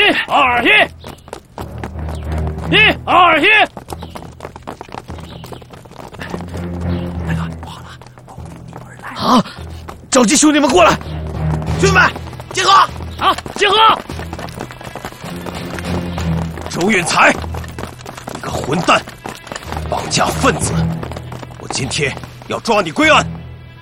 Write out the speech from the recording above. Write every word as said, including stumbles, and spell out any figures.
二一，一二一。 来了，不好了，保护你们来！ 啊！召集兄弟们过来， 兄弟们，集合！ 啊，集合！ 周运才，你个混蛋，绑架分子！我今天要抓你归案！